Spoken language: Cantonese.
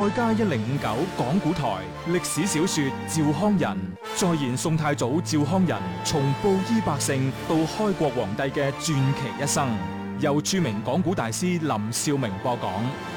愛家1059講古台歷史小說趙匡胤，再現宋太祖趙匡胤從布衣百姓到開國皇帝嘅傳奇一生，由著名講古大師林兆明播講。